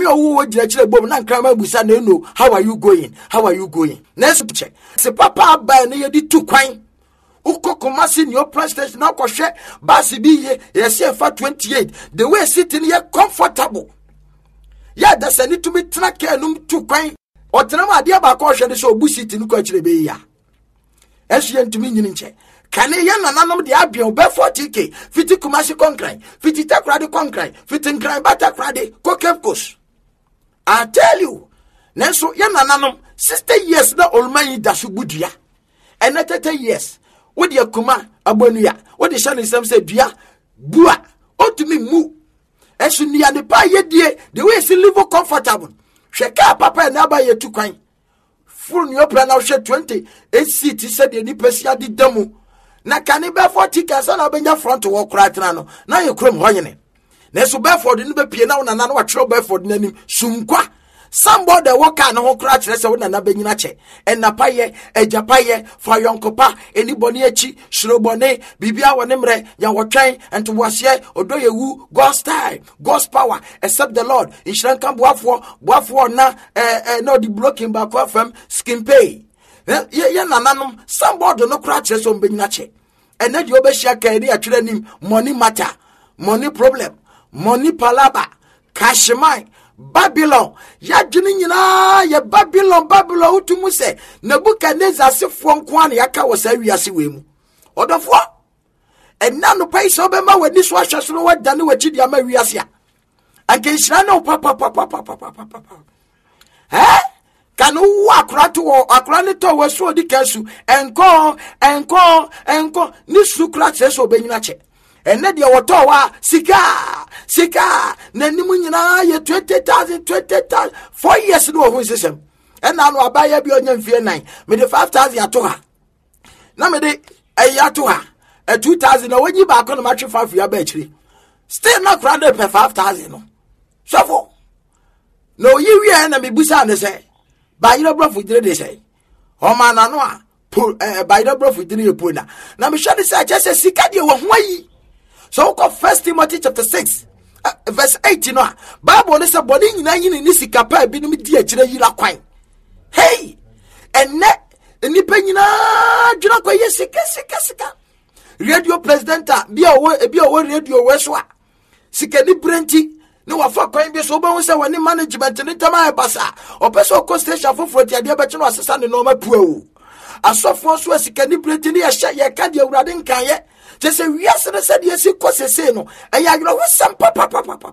wo jira bom na nkrama busa na no, how are you going? How are you going? Next check. Se papa ba na ye di tu kwan. Uko Kumasi in your press station now share basi bi yes for 28. The way sitting here comfortable. Yeah, that's a need to be track num tu kwan. Or tenama dia ba ko hwe so busi tin ko akire be ya. Esu ntumi nyini nche. Kane ya nananom de abion be 40k. Fiti Kumasi konkran, fiti takrade konkran, fiti nkran bata krade kokepkos. I tell you. Nenso ya nananom 60 years na olman da so budia. And 30 years. What your kuma abonuya? What the shani sam say dua bua otumi mu esu ni ade pa ye die the way she live comfortable hweka papa na ba ye tu kwan full new plan now she 20 seat said the person ade damu na kane be 40 kasa na benya front walk right no na ye krom hoyene na so Bedford ni be pie na na na wa tro Bedford nanim sunkwa somebody walk an ho kra kire se wo na benyina che enapaye ejapaye fa yonkopa anybody echi shrobone bibia wone mre ya wotwen ento wose odoyewu God's time God's power except the Lord inshran kan boafo na no the blocking back from skin pay ye nananom somebody no kra kire se benyina che ene di obehia kan ni atwere nim money matter money problem money palaba cash mine Babylon ya dwene nyina ya Babylon utumu se Nebukadnezar sefo nko an yaka wasa wiase wemu odofo enna no pai so be ma wani so ahweso no wadane wachi dia ma wiase a anke hira no papa kanu akra ne to waso odi kasu enko ni sukra so be nyina che ene de woto wa sika na nimu nyina ye 20,000 4 years no ho system ena no abaya bi onya mfie 9 me de 5,000 ato ha na me de ato ha 2,000 na wonyi ba ko no matwe 5 ya ba chiri still not crowded per 5,000 no so no yi wi na me busa ne say ba yiro brofu dire de say o ma na no a ba yiro brofu dire ye pona na me hwe de say just sika de wo ho yi. So, 1 Timothy chapter 6, verse 18. Bible is a body in a nisika binum dear yila quine. Hey, and net any penina, Junako, sika. Radio President, be away radio Westwa. Sikani Brenti, no for coin be so bones when management and Tama Bassa, or Peso Constation for the idea bachelor assistant in normal pro. As so for Sikani Brenti, a share your candy riding kaya. Just say yes, and I said yes, you cause a say no. And I know some papa.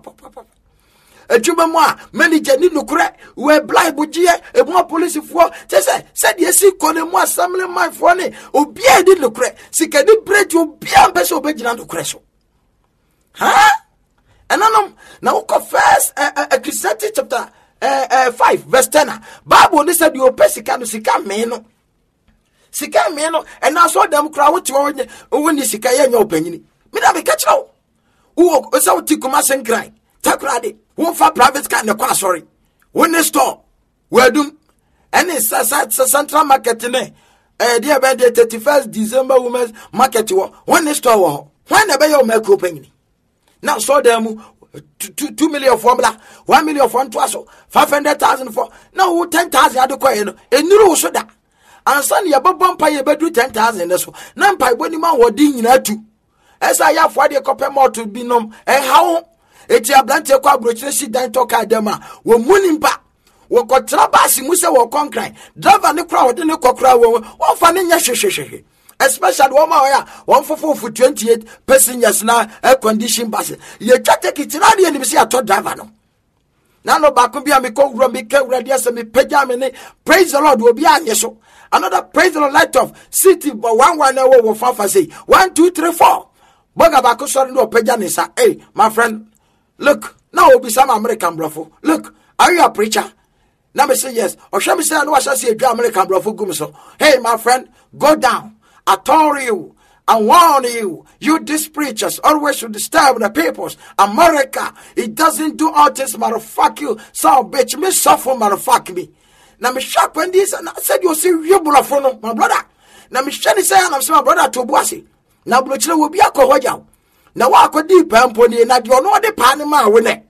A Juma, many Jenny Lucre, where blind Bujia, a more police for. Just said yes, you call him more assembly my funny, or be a did Lucre. See, can you break your beer beso bejan to crash? Huh? And I now confess a Christianity chapter 5, verse 10. Bible said you pesicano sika meno. Sika me no and I saw them crowd to when the sika ya nyo panyini me na be catch now wo o say tikuma senkran takrade wo fa private car na kwa sorry when the store wedum and it's central market ne there be the 31st December women's market wo when the store wo when be your micro panyini now saw them 2 million formula 1 million for ntwaso 500,000 for now 10,000 adekwa no enuru so da ansan ya babon pa ye bedu 10,000 so na mpa boni ma wodi nyina tu esa ya fo de kope moto binom hawo eti ablante kwa brochire si dan toka dema wo munimpa wo kotra basi mu se wo konkran driver ne kra wode ne kokra wo fa ne nya hwehwehwe especially wo ma ya won fofo 28 passengers na air condition bus ye twate kitina de ni bi se ato driver no na no ba ko bia me ko wura me ka wura dia se me pagya me ne praise the Lord obi anye so another praise the Lord light of city but one na wo fafa say 1 2 3 4 boga ba ko sorry no pagya ne sa hey my friend look now obi some American brofo look are you a preacher na me say yes or shall me say no say American brofo gum so hey my friend go down I told you I warn you, you these preachers always should disturb the peoples. America, it doesn't do all this, motherfuck you. So, bitch, me suffer, motherfuck me. Now, me shock when this, and I said, you see, you bulafono, my brother. Now, me shani say, I'm saying, my brother, to Boissy. Now, Bluchilla will be a cohoja. Now, I could deep and pony, and I don't know the Panama winner.